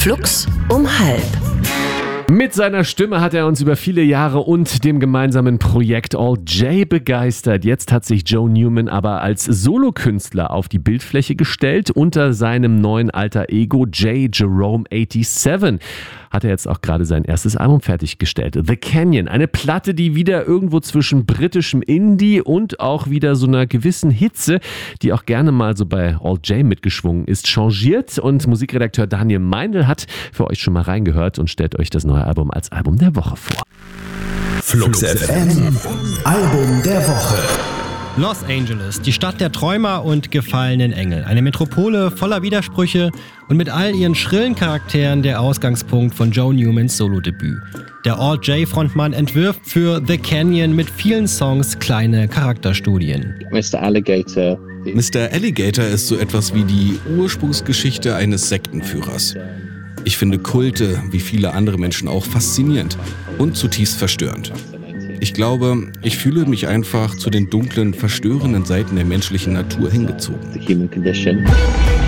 Flux um halb. Mit seiner Stimme hat er uns über viele Jahre und dem gemeinsamen Projekt All J begeistert. Jetzt hat sich Joe Newman aber als Solokünstler auf die Bildfläche gestellt. Unter seinem neuen Alter Ego J. Jerome 87 hat er jetzt auch gerade sein erstes Album fertiggestellt. The Canyon, eine Platte, die wieder irgendwo zwischen britischem Indie und auch wieder so einer gewissen Hitze, die auch gerne mal so bei All J mitgeschwungen ist, changiert. Und Musikredakteur Daniel Meindl hat für euch schon mal reingehört und stellt euch das neue Album als Album der Woche vor. Flux FM, Album der Woche. Los Angeles, die Stadt der Träumer und gefallenen Engel. Eine Metropole voller Widersprüche und mit all ihren schrillen Charakteren der Ausgangspunkt von Joe Newmans Solodebüt. Der All J-Frontmann entwirft für The Canyon mit vielen Songs kleine Charakterstudien. Mr. Alligator. Mr. Alligator ist so etwas wie die Ursprungsgeschichte eines Sektenführers. Ich finde Kulte, wie viele andere Menschen auch, faszinierend und zutiefst verstörend. Ich glaube, ich fühle mich einfach zu den dunklen, verstörenden Seiten der menschlichen Natur hingezogen.